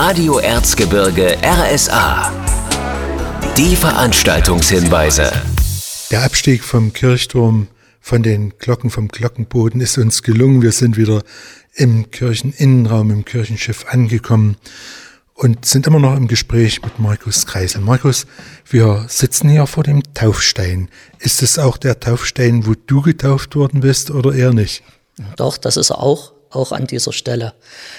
Radio Erzgebirge RSA. Die Veranstaltungshinweise. Der Abstieg vom Kirchturm, von den Glocken vom Glockenboden ist uns gelungen. Wir sind wieder im Kircheninnenraum, im Kirchenschiff angekommen und sind immer noch im Gespräch mit Markus Kreisel. Markus, wir sitzen hier vor dem Taufstein. Ist es auch der Taufstein, wo du getauft worden bist oder eher nicht? Doch, das ist auch an dieser Stelle.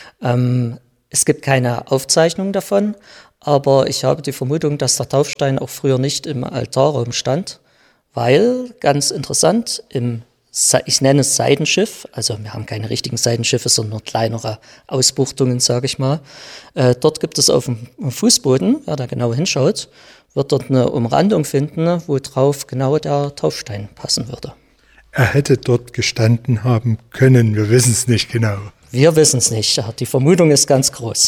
Es gibt keine Aufzeichnung davon, aber ich habe die Vermutung, dass der Taufstein auch früher nicht im Altarraum stand, weil, ganz interessant, ich nenne es Seitenschiff, also wir haben keine richtigen Seitenschiffe, sondern nur kleinere Ausbuchtungen, sage ich mal. Dort gibt es auf dem Fußboden, wer da genau hinschaut, wird dort eine Umrandung finden, wo drauf genau der Taufstein passen würde. Er hätte dort gestanden haben können, wir wissen es nicht genau. Wir wissen es nicht, die Vermutung ist ganz groß.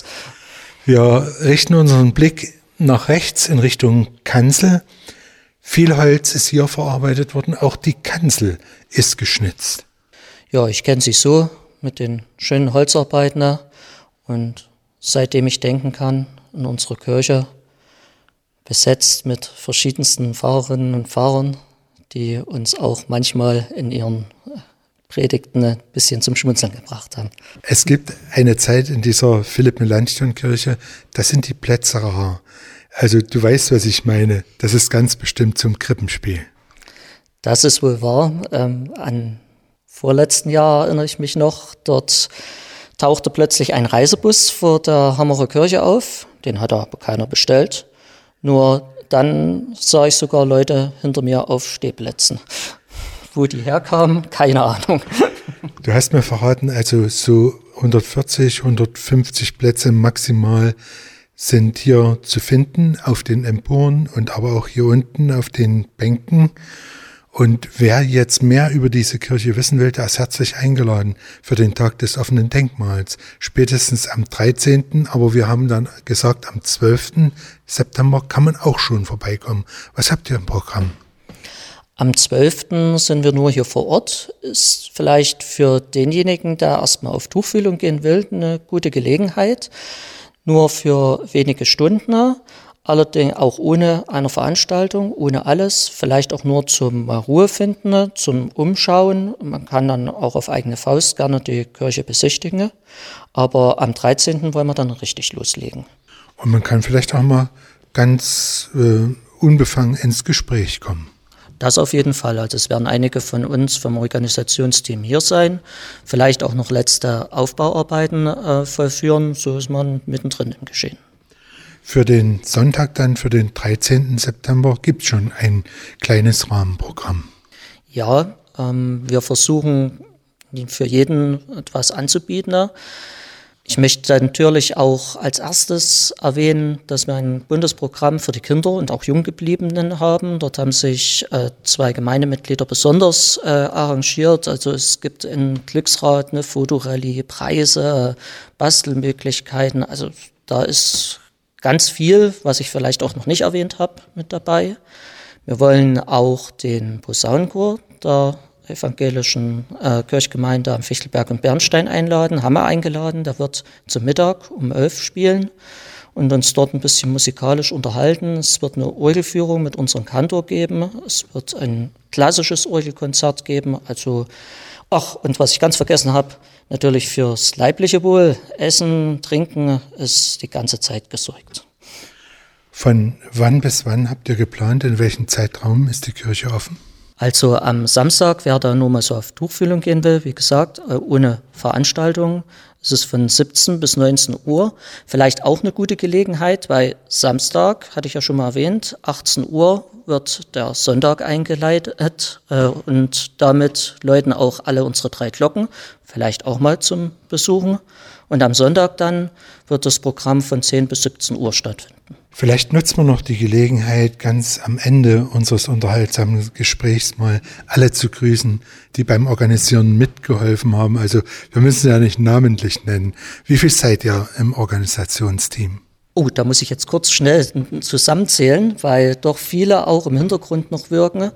Wir richten unseren Blick nach rechts in Richtung Kanzel. Viel Holz ist hier verarbeitet worden, auch die Kanzel ist geschnitzt. Ja, ich kenne sie so mit den schönen Holzarbeiten und seitdem ich denken kann, in unserer Kirche besetzt mit verschiedensten Pfarrerinnen und Pfarrern, die uns auch manchmal in ihren Predigten ein bisschen zum Schmunzeln gebracht haben. Es gibt eine Zeit in dieser Philipp-Melanchthon-Kirche, da sind die Plätze rar. Also du weißt, was ich meine. Das ist ganz bestimmt zum Krippenspiel. Das ist wohl wahr. An vorletzten Jahr erinnere ich mich noch, dort tauchte plötzlich ein Reisebus vor der Hammerer Kirche auf. Den hat aber keiner bestellt. Nur dann sah ich sogar Leute hinter mir auf Stehplätzen. Wo die herkamen, keine Ahnung. Du hast mir verraten, also so 140, 150 Plätze maximal sind hier zu finden auf den Emporen und aber auch hier unten auf den Bänken. Und wer jetzt mehr über diese Kirche wissen will, der ist herzlich eingeladen für den Tag des offenen Denkmals. Spätestens am 13., aber wir haben dann gesagt, am 12. September kann man auch schon vorbeikommen. Was habt ihr im Programm? Am 12. sind wir nur hier vor Ort. Ist vielleicht für denjenigen, der erstmal auf Tuchfühlung gehen will, eine gute Gelegenheit. Nur für wenige Stunden, allerdings auch ohne eine Veranstaltung, ohne alles, vielleicht auch nur zum Ruhe finden, zum Umschauen. Man kann dann auch auf eigene Faust gerne die Kirche besichtigen, aber am 13. wollen wir dann richtig loslegen. Und man kann vielleicht auch mal ganz unbefangen ins Gespräch kommen. Das auf jeden Fall. Also es werden einige von uns vom Organisationsteam hier sein, vielleicht auch noch letzte Aufbauarbeiten vollführen, so ist man mittendrin im Geschehen. Für den Sonntag dann, für den 13. September, gibt es schon ein kleines Rahmenprogramm. Ja, wir versuchen für jeden etwas anzubieten. Ich möchte natürlich auch als erstes erwähnen, dass wir ein Bundesprogramm für die Kinder und auch Junggebliebenen haben. Dort haben sich 2 Gemeindemitglieder besonders arrangiert. Also es gibt ein Glücksrad, eine Fotorallye, Preise, Bastelmöglichkeiten. Also da ist ganz viel, was ich vielleicht auch noch nicht erwähnt habe, mit dabei. Wir wollen auch den Posaunenchor der evangelischen Kirchgemeinde am Fichtelberg und Bernstein einladen, haben wir eingeladen. Der wird zum Mittag um 11 spielen und uns dort ein bisschen musikalisch unterhalten. Es wird eine Orgelführung mit unserem Kantor geben. Es wird ein klassisches Orgelkonzert geben. Also, und was ich ganz vergessen habe, natürlich fürs leibliche Wohl, Essen, Trinken ist die ganze Zeit gesorgt. Von wann bis wann habt ihr geplant? In welchem Zeitraum ist die Kirche offen? Also am Samstag, wer da nur mal so auf Tuchfühlung gehen will, wie gesagt, ohne Veranstaltung, es ist von 17 bis 19 Uhr. Vielleicht auch eine gute Gelegenheit, weil Samstag, hatte ich ja schon mal erwähnt, 18 Uhr wird der Sonntag eingeleitet und damit läuten auch alle unsere 3 Glocken, vielleicht auch mal zum Besuchen. Und am Sonntag dann wird das Programm von 10 bis 17 Uhr stattfinden. Vielleicht nutzen wir noch die Gelegenheit, ganz am Ende unseres unterhaltsamen Gesprächs mal alle zu grüßen, die beim Organisieren mitgeholfen haben. Also wir müssen sie ja nicht namentlich nennen. Wie viel seid ihr im Organisationsteam? Oh, da muss ich jetzt kurz schnell zusammenzählen, weil doch viele auch im Hintergrund noch wirken.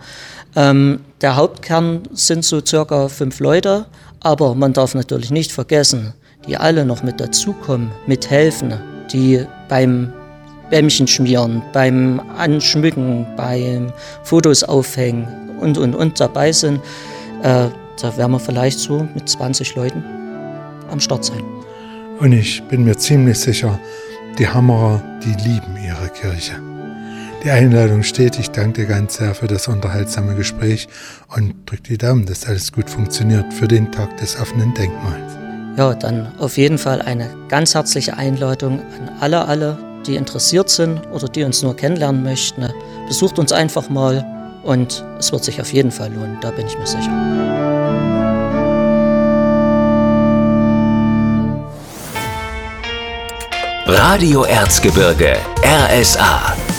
Der Hauptkern sind so circa 5 Leute, aber man darf natürlich nicht vergessen, die alle noch mit dazukommen, mithelfen, die beim Bämmchen schmieren, beim Anschmücken, beim Fotos aufhängen und dabei sind, da werden wir vielleicht so mit 20 Leuten am Start sein. Und ich bin mir ziemlich sicher, die Hammerer, die lieben ihre Kirche. Die Einladung steht. Ich danke dir ganz sehr für das unterhaltsame Gespräch und drücke die Daumen, dass alles gut funktioniert für den Tag des offenen Denkmals. Ja, dann auf jeden Fall eine ganz herzliche Einladung an alle, die interessiert sind oder die uns nur kennenlernen möchten. Besucht uns einfach mal und es wird sich auf jeden Fall lohnen, da bin ich mir sicher. Radio Erzgebirge, RSA.